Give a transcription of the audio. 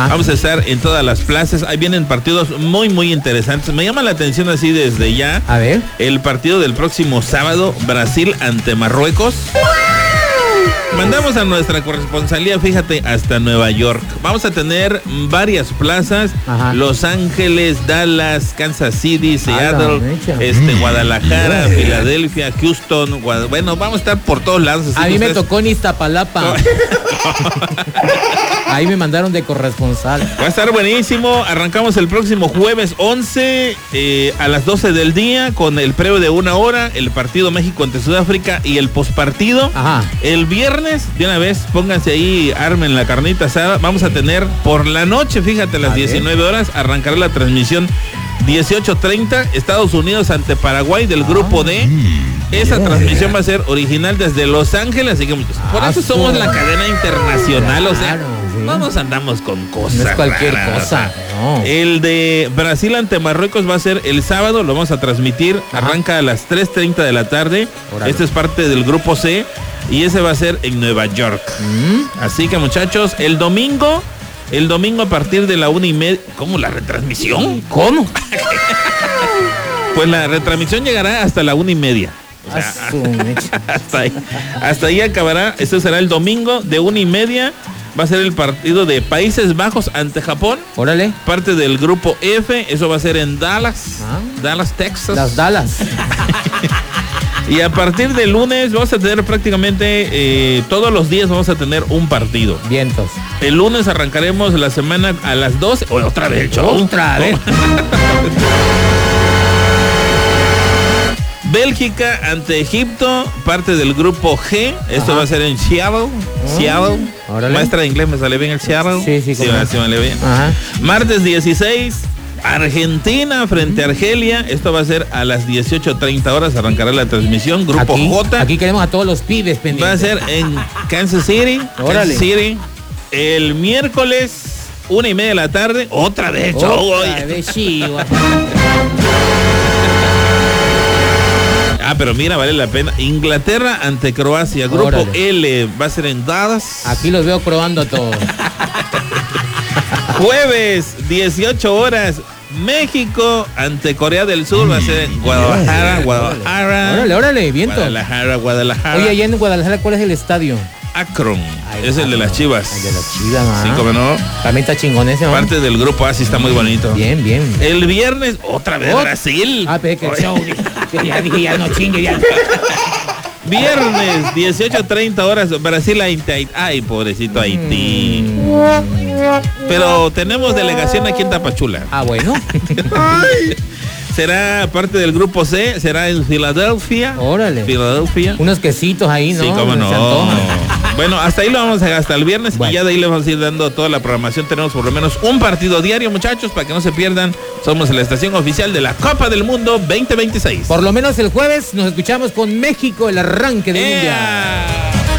Vamos a estar en todas las plazas. Ahí vienen partidos muy, muy interesantes. Me llama la atención así desde ya. A ver. El partido del próximo sábado, Brasil ante Marruecos. Mandamos a nuestra corresponsalía, fíjate, hasta Nueva York. Vamos a tener varias plazas. Los Ángeles, Dallas, Kansas City, Seattle, Guadalajara, Filadelfia, Houston. Bueno, vamos a estar por todos lados. A mí me tocó en Iztapalapa. Ahí me mandaron de corresponsal. Va a estar buenísimo. Arrancamos el próximo jueves 11 a las 12 del día con el previo de 1 hora, el partido México ante Sudáfrica y el postpartido. El viernes, de una vez, pónganse ahí, armen la carnita asada. Vamos a tener por la noche, fíjate, a las 19 horas, arrancará la transmisión 18:30, Estados Unidos ante Paraguay del grupo D. Esa transmisión va a ser original desde Los Ángeles, así que por eso somos la cadena internacional, o sea, no nos andamos con cosas. No es cualquier cosa. No. El de Brasil ante Marruecos va a ser el sábado, lo vamos a transmitir, arranca a las 3:30 de la tarde. Este es parte del grupo C y ese va a ser en Nueva York. Así que, muchachos, el domingo a partir de la 1:30. ¿Cómo la retransmisión? ¿Cómo? Pues la retransmisión llegará hasta la 1:30. O sea, hasta ahí acabará. Esto será el domingo de 1:30. Va a ser el partido de Países Bajos ante Japón. Órale. Parte del grupo F. Eso va a ser en Dallas. Dallas, Texas. Las Dallas. Y a partir del lunes vamos a tener prácticamente todos los días vamos a tener un partido. Vientos. El lunes arrancaremos la semana a las 12. Otra vez, otra vez. Bélgica ante Egipto, parte del grupo G. Esto va a ser en Seattle. Maestra de inglés, ¿me sale bien el Seattle? Sí, me sale bien. Martes 16, Argentina frente a Argelia. Esto va a ser a las 18:30 horas. Arrancará la transmisión. Grupo J. Aquí queremos a todos los pibes pendientes. Va a ser en Kansas City. Órale. Kansas City. El miércoles, 1:30 de la tarde. Otra vez, pero mira, vale la pena. Inglaterra ante Croacia. Grupo L va a ser en Dallas. Aquí los veo probando a todos. Jueves, 18 horas. México ante Corea del Sur va a ser en Guadalajara. Órale, viento. Guadalajara. Oye, allá en Guadalajara, ¿cuál es el estadio? Akron. Es el de las Chivas. El de las Chivas, Sí, como no. También está chingón ese, parte del grupo A, sí está muy bonito. Bien. El viernes, otra vez Brasil. Pero que el show. Ya dije, ya no chingue, ya. Viernes, 18:30 horas, Brasil Haití. Ay, pobrecito Haití. Pero tenemos delegación aquí en Tapachula. Bueno. Será parte del grupo C, será en Filadelfia. Órale. Filadelfia. Unos quesitos ahí, ¿no? Sí, cómo no. Bueno, hasta ahí lo vamos a dejar hasta el viernes y ya de ahí le vamos a ir dando toda la programación. Tenemos por lo menos un partido diario, muchachos, para que no se pierdan. Somos la estación oficial de la Copa del Mundo 2026. Por lo menos el jueves nos escuchamos con México, el arranque del Mundial.